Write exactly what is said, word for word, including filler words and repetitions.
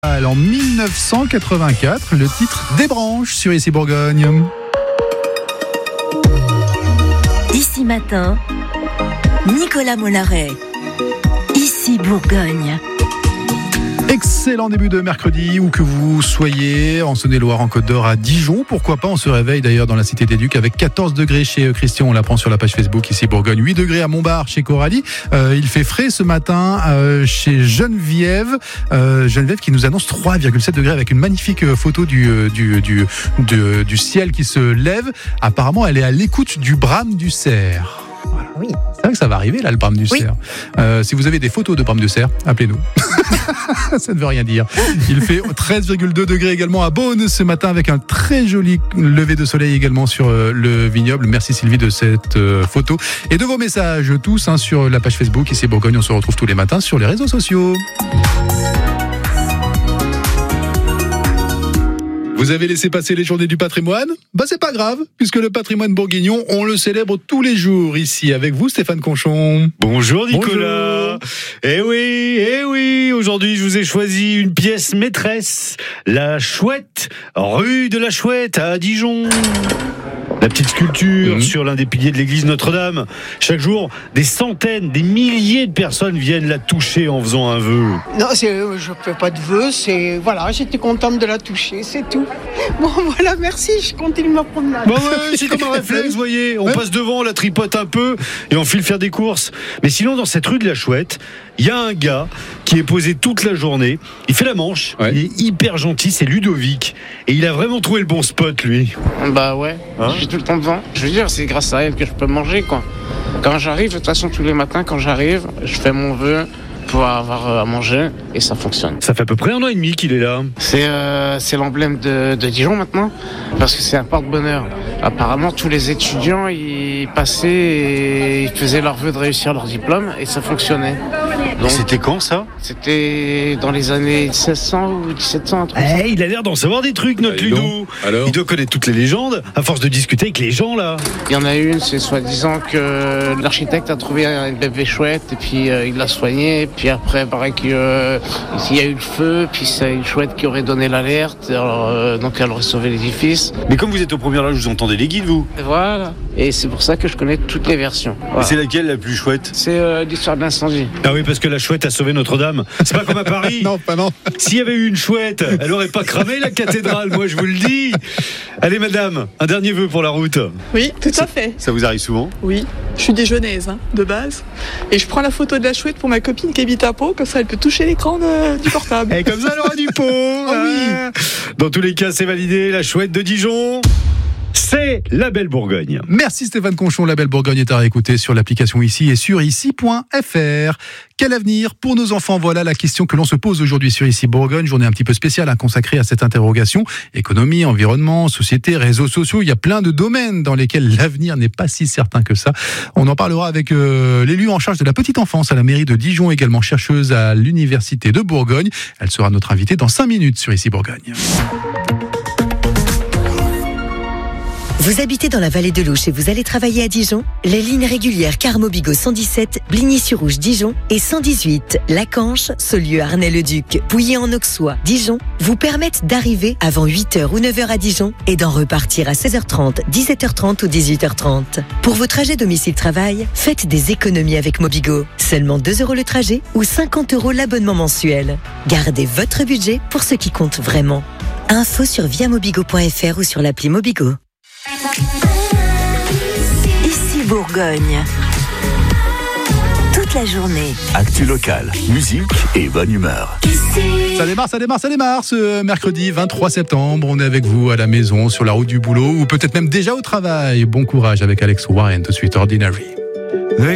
En dix-neuf cent quatre-vingt-quatre, le titre des branches sur Ici Bourgogne. Ici matin, Nicolas Mollaret. Ici Bourgogne. Excellent début de mercredi, où que vous soyez, en Saône-et-Loire, en Côte d'Or, à Dijon. Pourquoi pas, on se réveille d'ailleurs dans la Cité des Ducs avec quatorze degrés chez Christian, on l'apprend sur la page Facebook Ici Bourgogne, huit degrés à Montbard chez Coralie. Euh, il fait frais ce matin euh, chez Geneviève, euh, Geneviève qui nous annonce trois virgule sept degrés avec une magnifique photo du, du, du, du, du ciel qui se lève. Apparemment, elle est à l'écoute du brame du cerf. Voilà. Oui. C'est vrai que ça va arriver là, le brame du oui. cerf. Euh, si vous avez des photos de brame du cerf, appelez-nous. Ça ne veut rien dire. Il fait treize virgule deux degrés également à Beaune ce matin avec un très joli lever de soleil également sur euh, le vignoble. Merci Sylvie de cette euh, photo et de vos messages tous hein, sur la page Facebook Ici Bourgogne. On se retrouve tous les matins sur les réseaux sociaux. Vous avez laissé passer les journées du patrimoine ? Bah c'est pas grave, puisque le patrimoine bourguignon, on le célèbre tous les jours ici avec vous, Stéphane Conchon. Bonjour Nicolas. Bonjour. Eh oui, eh oui, aujourd'hui je vous ai choisi une pièce maîtresse, La Chouette, rue de la Chouette à Dijon. La petite sculpture mmh. sur l'un des piliers de l'église Notre-Dame. Chaque jour, des centaines, des milliers de personnes viennent la toucher en faisant un vœu. Non, c'est, je ne fais pas de vœu, c'est, voilà, j'étais contente de la toucher, c'est tout. Bon, voilà, merci, je continue ma promenade. Bah ouais, c'est comme un réflexe, vous voyez. On ouais. passe devant, on la tripote un peu et on file faire des courses. Mais sinon, dans cette rue de la Chouette, il y a un gars qui est posé toute la journée. Il fait la manche, ouais. il est hyper gentil, c'est Ludovic. Et il a vraiment trouvé le bon spot, lui. Bah ouais, hein j'ai tout le temps devant. Je veux dire, c'est grâce à elle que je peux manger, quoi. Quand j'arrive, de toute façon, tous les matins, quand j'arrive, je fais mon vœu pour avoir à manger et ça fonctionne. Ça fait à peu près un an et demi qu'il est là. C'est, euh, c'est l'emblème de, de Dijon maintenant, parce que c'est un porte-bonheur. Apparemment, tous les étudiants, ils passaient et ils faisaient leur vœu de réussir leur diplôme et ça fonctionnait. Donc, c'était quand ça ? C'était dans les années seize cents ou dix-sept cents. Eh, il a l'air d'en savoir des trucs, notre Ludo. Alors il doit connaître toutes les légendes, à force de discuter avec les gens là. Il y en a une, c'est soi-disant que l'architecte a trouvé une bébé chouette et puis euh, il l'a soignée. Puis après, pareil qu'il euh, y a eu le feu, puis c'est une chouette qui aurait donné l'alerte, alors, euh, donc elle aurait sauvé l'édifice. Mais comme vous êtes au premier âge, vous entendez les guides, vous ? Voilà, et c'est pour ça que je connais toutes les versions. Voilà. Et c'est laquelle la plus chouette ? C'est euh, l'histoire de l'incendie. Ah oui, parce que la chouette a sauvé Notre-Dame. C'est pas comme à Paris. Non, pas non. S'il y avait eu une chouette, elle aurait pas cramé la cathédrale, moi je vous le dis. Allez madame, un dernier vœu pour la route. Oui, tout ça, à fait. Ça vous arrive souvent ? Oui, je suis dijonnaise hein, de base. Et je prends la photo de la chouette pour ma copine qui habite à Pau, comme ça elle peut toucher l'écran de, du portable. Et comme ça elle aura du pot. Oh, oui. Dans tous les cas, c'est validé, la chouette de Dijon. C'est La Belle Bourgogne. Merci Stéphane Conchon. La Belle Bourgogne est à réécouter sur l'application Ici et sur ici point f r. Quel avenir pour nos enfants ? Voilà la question que l'on se pose aujourd'hui sur Ici Bourgogne. Journée un petit peu spéciale hein, consacrée à cette interrogation. Économie, environnement, société, réseaux sociaux. Il y a plein de domaines dans lesquels l'avenir n'est pas si certain que ça. On en parlera avec euh, l'élu en charge de la petite enfance à la mairie de Dijon, également chercheuse à l'université de Bourgogne. Elle sera notre invitée dans cinq minutes sur Ici Bourgogne. Vous habitez dans la vallée de l'Ouche et vous allez travailler à Dijon ? Les lignes régulières Carmobigo cent dix-sept, Bligny-sur-Ouche, Dijon et cent dix-huit, Lacanche, Saulieu, Arnay-le-Duc, Pouilly-en-Auxois, Dijon vous permettent d'arriver avant huit heures ou neuf heures à Dijon et d'en repartir à seize heures trente, dix-sept heures trente ou dix-huit heures trente. Pour vos trajets domicile-travail, faites des économies avec Mobigo. Seulement deux euros le trajet ou cinquante euros l'abonnement mensuel. Gardez votre budget pour ce qui compte vraiment. Info sur viamobigo point f r ou sur l'appli Mobigo. Ici Bourgogne. Toute la journée. Actu locale, musique et bonne humeur. Ici. Ça démarre, ça démarre, ça démarre ce mercredi vingt-trois septembre. On est avec vous à la maison, sur la route du boulot ou peut-être même déjà au travail. Bon courage avec Alex Warren, tout de suite Ordinary.